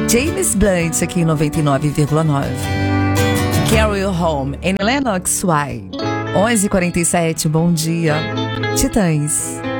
James Blunt aqui em 99,9. Carry You Home, em Lennox Y. 11h47, bom dia. Titãs.